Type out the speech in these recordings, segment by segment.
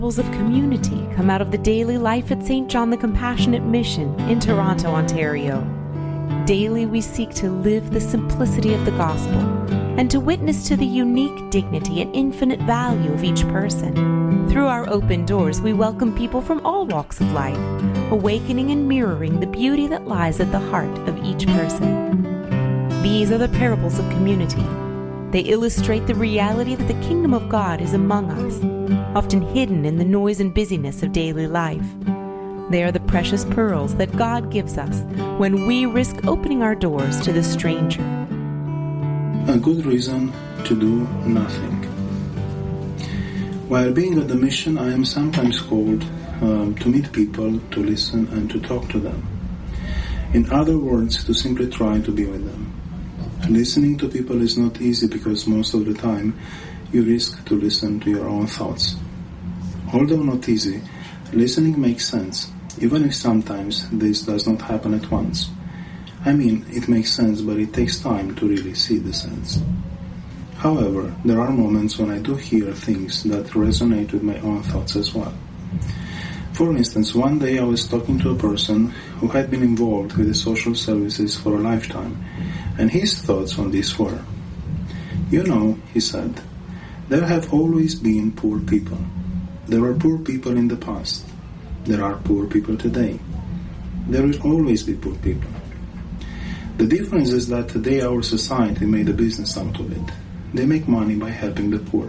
of community come out of the daily life at St. John the Compassionate Mission in Toronto, Ontario. Daily we seek to live the simplicity of the gospel and to witness to the unique dignity and infinite value of each person. Through our open doors, we welcome people from all walks of life, awakening and mirroring the beauty that lies at the heart of each person. These are the parables of community. They illustrate the reality that the kingdom of God is among us, often hidden in the noise and busyness of daily life. They are the precious pearls that God gives us when we risk opening our doors to the stranger. A good reason to do nothing. While being at the mission, I am sometimes called to meet people, to listen and to talk to them. In other words, to simply try to be with them. Listening to people is not easy because most of the time you risk to listen to your own thoughts. Although not easy, listening makes sense, even if sometimes this does not happen at once. I mean, it makes sense, but it takes time to really see the sense. However, there are moments when I do hear things that resonate with my own thoughts as well. For instance, one day I was talking to a person who had been involved with the social services for a lifetime, and his thoughts on this were, "You know," he said, "there have always been poor people. There were poor people in the past. There are poor people today. There will always be poor people. The difference is that today our society made a business out of it. They make money by helping the poor."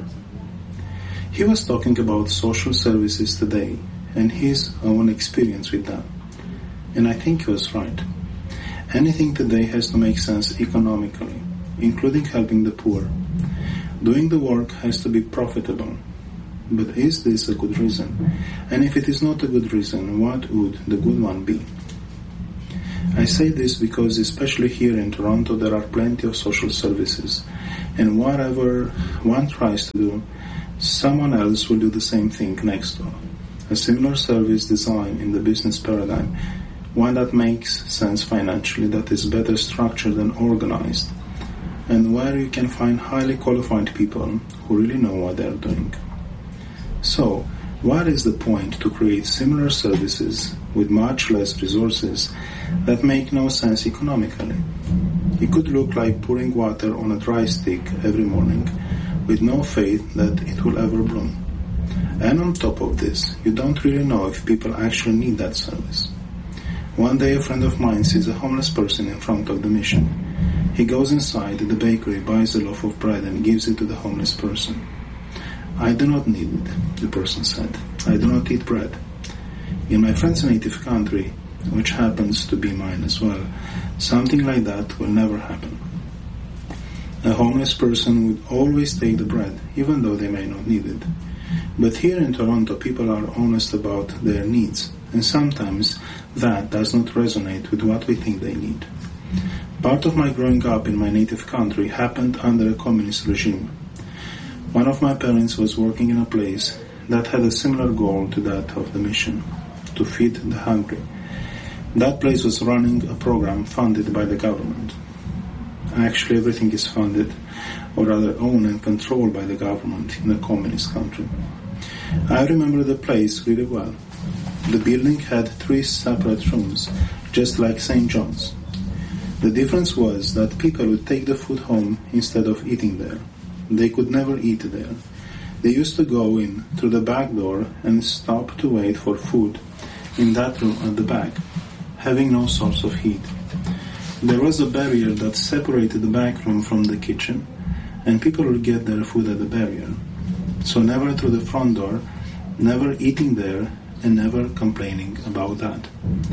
He was talking about social services today and his own experience with them. And I think he was right. Anything today has to make sense economically, including helping the poor. Doing the work has to be profitable. But is this a good reason? And if it is not a good reason, what would the good one be? I say this because especially here in Toronto there are plenty of social services, and whatever one tries to do, someone else will do the same thing next door. A similar service design in the business paradigm, one that makes sense financially, that is better structured and organized, and where you can find highly qualified people who really know what they're doing. So, what is the point to create similar services with much less resources that make no sense economically? It could look like pouring water on a dry stick every morning with no faith that it will ever bloom. And on top of this, you don't really know if people actually need that service. One day a friend of mine sees a homeless person in front of the mission. He goes inside the bakery, buys a loaf of bread and gives it to the homeless person. "I do not need it," the person said. "I do not eat bread." In my friend's native country, which happens to be mine as well, something like that will never happen. A homeless person would always take the bread, even though they may not need it. But here in Toronto, people are honest about their needs, and sometimes that does not resonate with what we think they need. Part of my growing up in my native country happened under a communist regime. One of my parents was working in a place that had a similar goal to that of the mission, to feed the hungry. That place was running a program funded by the government. Actually, everything is funded, or rather owned and controlled by the government in a communist country. I remember the place really well. The building had 3 separate rooms, just like St. John's. The difference was that people would take the food home instead of eating there. They could never eat there. They used to go in through the back door and stop to wait for food in that room at the back, having no source of heat. There was a barrier that separated the back room from the kitchen, and people would get their food at the barrier. So never through the front door, never eating there, and never complaining about that.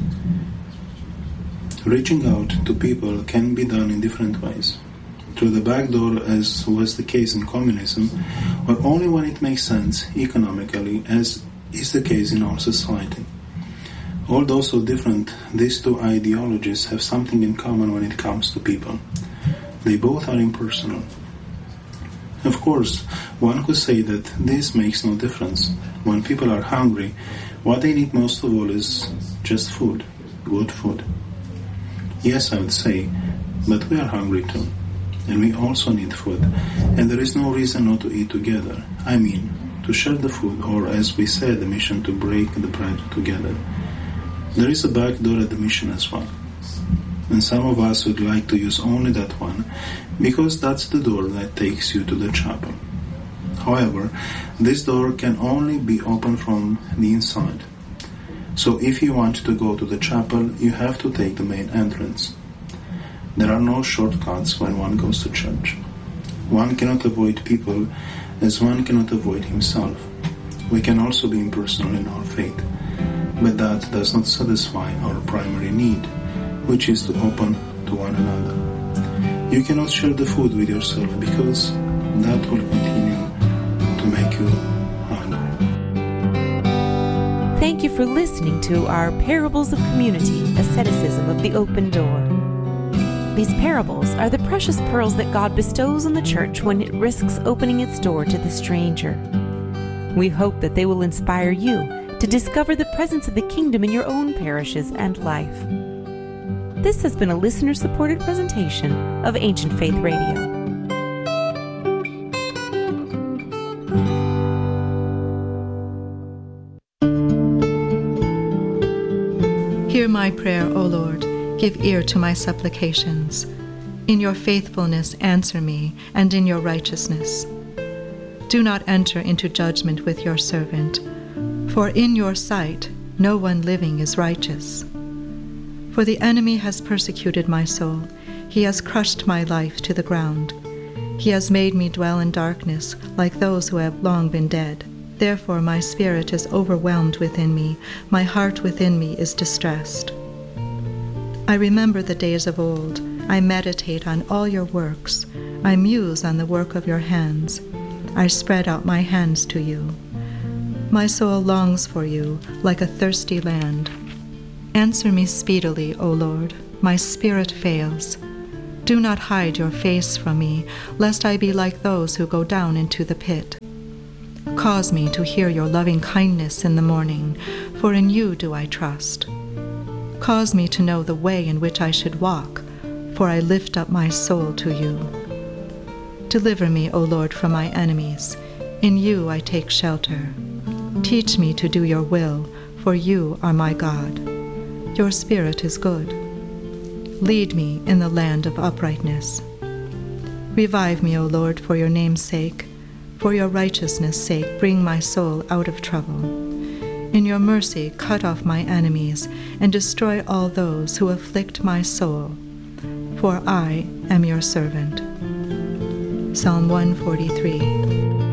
Reaching out to people can be done in different ways. Through the back door, as was the case in communism, or only when it makes sense economically, as is the case in our society. Although so different, these two ideologies have something in common when it comes to people. They both are impersonal. Of course, one could say that this makes no difference. When people are hungry, what they need most of all is just food, good food. Yes, I would say, but we are hungry too, and we also need food, and there is no reason not to eat together. I mean, to share the food, or as we say at the mission, to break the bread together. There is a back door at the mission as well. And some of us would like to use only that one, because that's the door that takes you to the chapel. However, this door can only be opened from the inside. So if you want to go to the chapel, you have to take the main entrance. There are no shortcuts when one goes to church. One cannot avoid people as one cannot avoid himself. We can also be impersonal in our faith, but that does not satisfy our primary need, which is to open to one another. You cannot share the food with yourself because that will continue to make you hungry. Thank you for listening to our Parables of Community, Asceticism of the Open Door. These parables are the precious pearls that God bestows on the church when it risks opening its door to the stranger. We hope that they will inspire you to discover the presence of the kingdom in your own parishes and life. This has been a listener-supported presentation of Ancient Faith Radio. Hear my prayer, O Lord. Give ear to my supplications. In your faithfulness answer me, and in your righteousness. Do not enter into judgment with your servant, for in your sight no one living is righteous. For the enemy has persecuted my soul. He has crushed my life to the ground. He has made me dwell in darkness, like those who have long been dead. Therefore my spirit is overwhelmed within me. My heart within me is distressed. I remember the days of old. I meditate on all your works. I muse on the work of your hands. I spread out my hands to you. My soul longs for you like a thirsty land. Answer me speedily, O Lord. My spirit fails. Do not hide your face from me, lest I be like those who go down into the pit. Cause me to hear your loving kindness in the morning, for in you do I trust. Cause me to know the way in which I should walk, for I lift up my soul to you. Deliver me, O Lord, from my enemies. In you I take shelter. Teach me to do your will, for you are my God. Your spirit is good. Lead me in the land of uprightness. Revive me, O Lord, for your name's sake. For your righteousness' sake, bring my soul out of trouble. In your mercy, cut off my enemies, and destroy all those who afflict my soul. For I am your servant. Psalm 143.